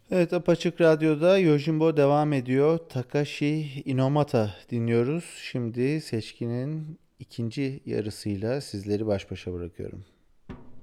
Evet, Apaçık Radyo'da Yojimbo devam ediyor. Takashi Inomata dinliyoruz. Şimdi seçkinin ikinci yarısıyla sizleri baş başa bırakıyorum.